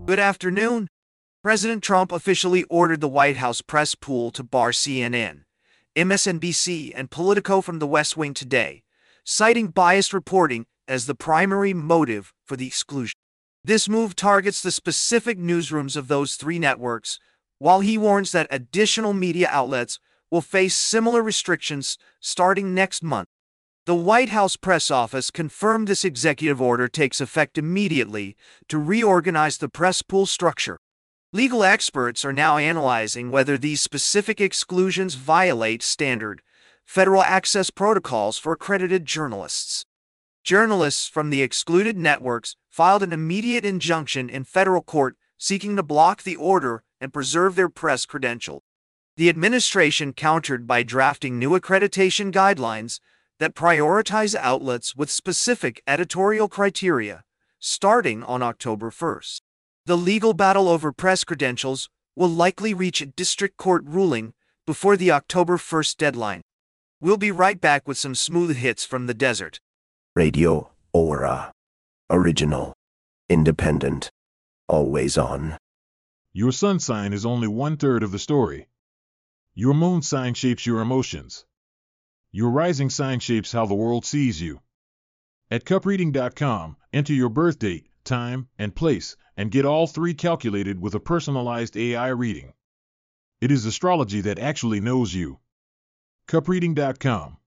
Good afternoon. President Trump officially ordered the White House press pool to bar CNN, MSNBC, and Politico from the West Wing today, citing biased reporting as the primary motive for the exclusion. This move targets the specific newsrooms of those three networks, while he warns that additional media outlets will face similar restrictions starting next month. The White House press office confirmed this executive order takes effect immediately to reorganize the press pool structure. Legal experts are now analyzing whether these specific exclusions violate standard federal access protocols for accredited journalists. Journalists from the excluded networks filed an immediate injunction in federal court seeking to block the order and preserve their press credentials. The administration countered by drafting new accreditation guidelines that prioritize outlets with specific editorial criteria, starting on October 1st. The legal battle over press credentials will likely reach a district court ruling before the October 1st deadline. We'll be right back with some smooth hits from the desert. Radio Aura. Original. Independent. Always on. Your sun sign is only 1/3 of the story. Your moon sign shapes your emotions. Your rising sign shapes how the world sees you. At cupreading.com, enter your birth date, time, and place, and get all three calculated with a personalized AI reading. It is astrology that actually knows you. cupreading.com